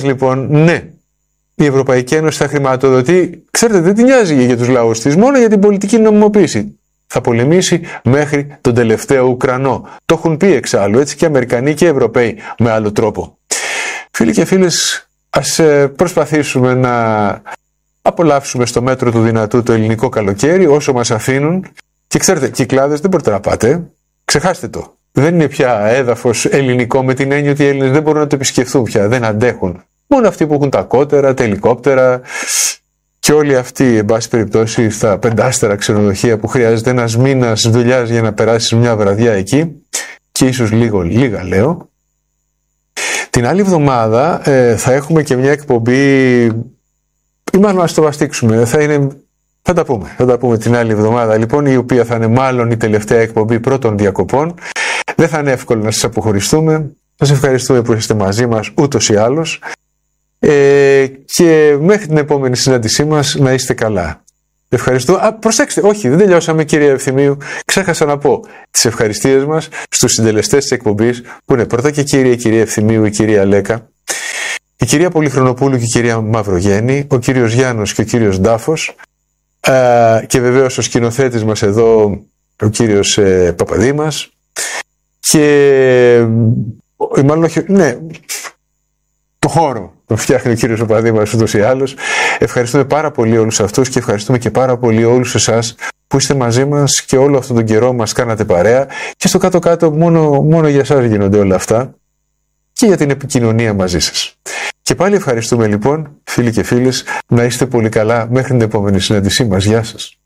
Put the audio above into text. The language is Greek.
Λοιπόν, ναι, η Ευρωπαϊκή Ένωση θα χρηματοδοτεί, ξέρετε, δεν την νοιάζει για τους λαούς της, μόνο για την πολιτική νομιμοποίηση. Θα πολεμήσει μέχρι τον τελευταίο Ουκρανό. Το έχουν πει εξάλλου, έτσι και Αμερικανοί και Ευρωπαίοι με άλλο τρόπο. Φίλοι και φίλες, ας προσπαθήσουμε να απολαύσουμε στο μέτρο του δυνατού το ελληνικό καλοκαίρι όσο μας αφήνουν. Και ξέρετε, Κυκλάδες δεν μπορείτε να πάτε, ξεχάστε το. Δεν είναι πια έδαφος ελληνικό με την έννοια ότι οι Έλληνες δεν μπορούν να το επισκεφθούν πια, δεν αντέχουν. Μόνο αυτοί που έχουν τα κότερα, τα ελικόπτερα και όλοι αυτοί, εν πάση περιπτώσει, στα πεντάστερα ξενοδοχεία που χρειάζεται ένας μήνας δουλειάς για να περάσεις μια βραδιά εκεί, και ίσως λίγα λέω. Την άλλη εβδομάδα θα έχουμε και μια εκπομπή, ή μάλλον ας το βαστίξουμε, θα τα πούμε την άλλη εβδομάδα, λοιπόν, η οποία θα είναι μάλλον η τελευταία εκπομπή πρώτων διακοπών. Δεν θα είναι εύκολο να σας αποχωριστούμε. Σας ευχαριστούμε που είστε μαζί μας ούτως ή άλλως. Και μέχρι την επόμενη συνάντησή μας να είστε καλά. Ευχαριστώ. Προσέξτε, όχι, δεν τελειώσαμε, κύριε Ευθυμίου. Ξέχασα να πω τις ευχαριστίες μας στους συντελεστές της εκπομπής, που είναι πρώτα και η κυρία Ευθυμίου, η κυρία Λέκα, η κυρία Πολυχρονοπούλου και η κυρία Μαυρογέννη, ο κύριος Γιάννος και ο κύριος Ντάφος, και βεβαίως ο σκηνοθέτης μας εδώ, ο κύριος Παπαδήμας, και μάλλον όχι, ναι, το χώρο το φτιάχνει ο κύριος Παπαδήμας ούτως ή άλλως. Ευχαριστούμε πάρα πολύ όλους αυτούς και ευχαριστούμε και πάρα πολύ όλους εσάς που είστε μαζί μας και όλο αυτόν τον καιρό μας κάνατε παρέα, και στο κάτω-κάτω μόνο για εσάς γίνονται όλα αυτά και για την επικοινωνία μαζί σας. Και πάλι ευχαριστούμε, λοιπόν, φίλοι και φίλες, να είστε πολύ καλά μέχρι την επόμενη συνάντησή μας. Γεια σας.